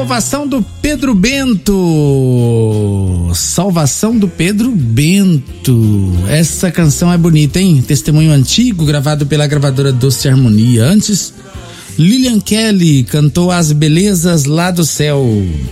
Salvação do Pedro Bento. Salvação do Pedro Bento. Essa canção é bonita, hein? Testemunho antigo, gravado pela gravadora Doce Harmonia. Antes, Lilian Kelly cantou As Belezas Lá do Céu.